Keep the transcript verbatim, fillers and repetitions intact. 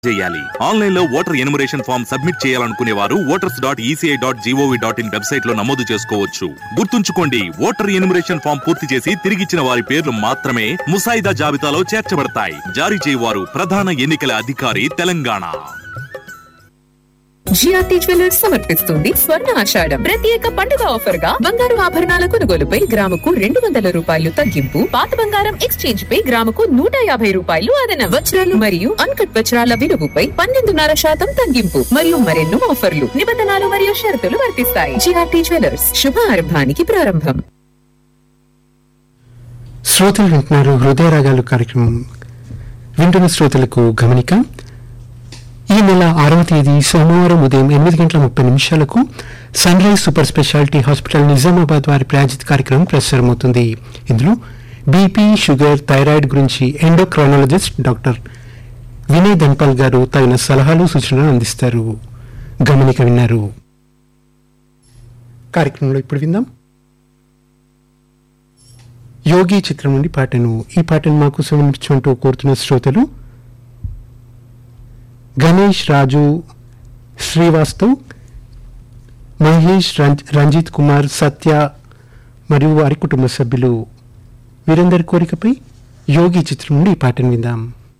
చేయాలి. ఆన్లైన్ లో voter enumeration form submit చేయాలనుకునే వారు voters dot ECI dot GOV dot in website లో నమోదు చేసుకోవచ్చు. గుర్తుంచుకోండి, ఓటర్ ఎన్యుమరేషన్ ఫామ్ పూర్తి చేసి తిరిగిచ్చిన వారి పేర్లు మాత్రమే ముసాయిదా జాబితాలో చేర్చబడతాయి. జారీ చేయవారు ప్రధాన ఎన్నికల అధికారి, తెలంగాణ. జిఆర్టీ జ్యువెలర్స్ సమర్పిస్తుంది స్వర్ణ ఆషాఢం ప్రత్యేక పండుగ ఆఫర్ గా బంగారు ఆభరణాల కొనుగోలుపై గ్రాముకు రెండు వందల రూపాయలు తగ్గింపు, పాత బంగారం ఎక్స్చేంజ్ పై గ్రాముకు నూట యాభై రూపాయలు అదన, వజ్రాలు మరియు అన్కట్ వజ్రాల విలువపై పన్నెండున్నర శాతం తగ్గింపు మరియు మరెన్నో ఆఫర్లు, నిబంధనలు మరియు షరతులు వర్తిస్తాయి. జిఆర్టీ జ్యువెలర్స్, శుభారంభానికి ప్రారంభం. శ్రోతలు వింటున్నారు హృదయ రాగాలు కార్యక్రమం. వింటున్న శ్రోతలకు గమనిక, ఈ నెల ఆరవ తేదీ సోమవారం ఉదయం ఎనిమిది గంటల ముప్పై నిమిషాలకు sun rise super speciality hospital Nizamabad వారి ప్రాయోజిత కార్యక్రమం ప్రసారమవుతుంది. ఇందులో బీపీ, షుగర్, థైరాయిడ్ గురించి ఎండోక్రైనాలజిస్ట్ డాక్టర్ వినయ్ ధన్పాల్ గారు తగిన సలహాలు, సూచనలు అందిస్తారు. గమనిక విన్నారు. కార్యక్రమంలో ఇప్పుడు విందాం యోగి చిత్రం నుండి పాటను. ఈ పాటను మాకు సమర్పించుకుంటూ కోరుతున్న శ్రోతలు గణేష్, రాజు, శ్రీవాస్తవ్, మహేష్, రంజిత్ కుమార్, సత్య మరియు వారి కుటుంబ సభ్యులు. వీరందరి కోరికపై యోగి చిత్రం నుండి ఈ పాటను విందాం.